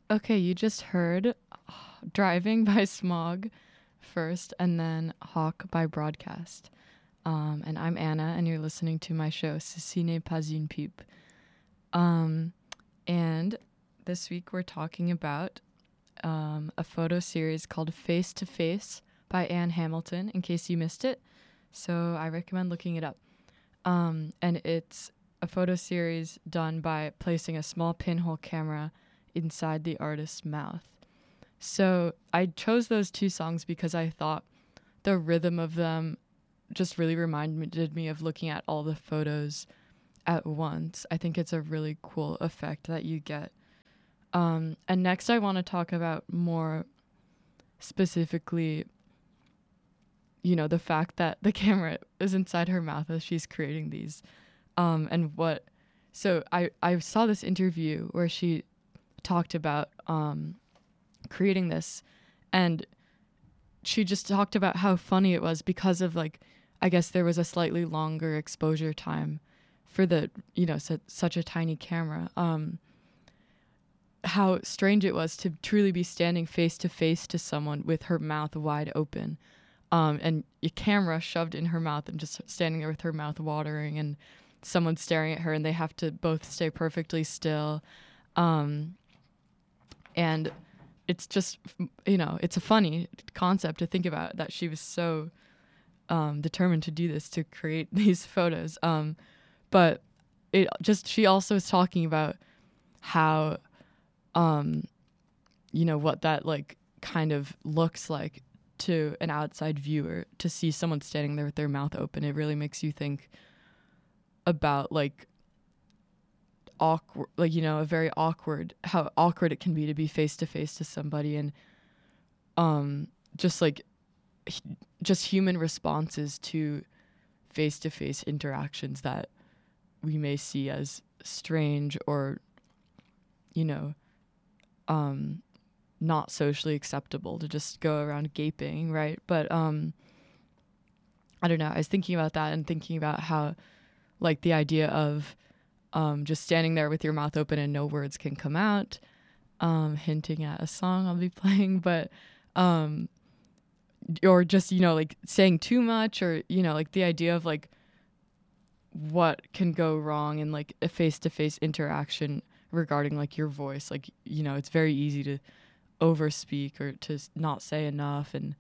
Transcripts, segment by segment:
Okay, you just heard Driving by Smog first, and then Hawk by Broadcast. And I'm Anna, and you're listening to my show, Ceci n'est pas une pipe. And this week we're talking about a photo series called Face to Face by Anne Hamilton, in case you missed it. So I recommend looking it up. And it's a photo series done by placing a small pinhole camera inside the artist's mouth. So I chose those two songs because I thought the rhythm of them just really reminded me of looking at all the photos at once. I think it's a really cool effect that you get. And next I want to talk about more specifically, the fact that the camera is inside her mouth as she's creating these. So I saw this interview where she talked about creating this, and she just talked about how funny it was because of, like, I guess there was a slightly longer exposure time for the, such a tiny camera. How strange it was to truly be standing face to face to someone with her mouth wide open, and a camera shoved in her mouth and just standing there with her mouth watering, and someone staring at her, and they have to both stay perfectly still. And it's just, it's a funny concept to think about, that she was so determined to do this, to create these photos. But she also is talking about how, what that, like, kind of looks like to an outside viewer, to see someone standing there with their mouth open. It really makes you think about, like, awkward, like, how awkward it can be to be face to face to somebody, and just human responses to face to face interactions that we may see as strange or not socially acceptable, to just go around gaping, right? But I don't know, I was thinking about that and thinking about how, like, the idea of just standing there with your mouth open and no words can come out, hinting at a song I'll be playing, but or just, like, saying too much, or, like, the idea of, like, what can go wrong in, like, a face-to-face interaction regarding, like, your voice. Like, it's very easy to overspeak or to not say enough, and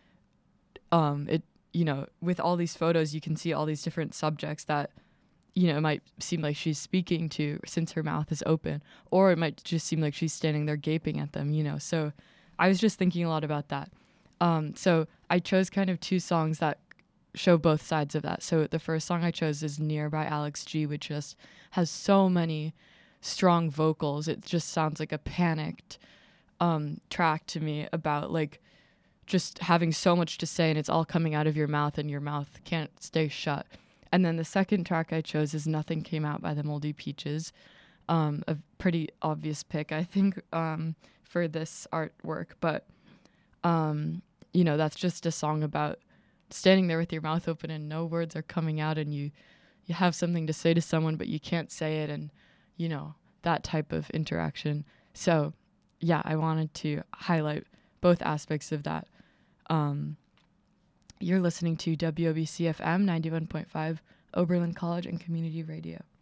with all these photos you can see all these different subjects that it might seem like she's speaking to, since her mouth is open, or it might just seem like she's standing there gaping at them, So I was just thinking a lot about that. So I chose kind of two songs that show both sides of that. So the first song I chose is Near by Alex G, which just has so many strong vocals. It just sounds like a panicked track to me, about, like, just having so much to say, and it's all coming out of your mouth, and your mouth can't stay shut. And then the second track I chose is Nothing Came Out by the Moldy Peaches. A pretty obvious pick, I think, for this artwork. But, that's just a song about standing there with your mouth open and no words are coming out, and you have something to say to someone, but you can't say it, and, that type of interaction. So, yeah, I wanted to highlight both aspects of that. You're listening to WOBC FM 91.5, Oberlin College and Community Radio.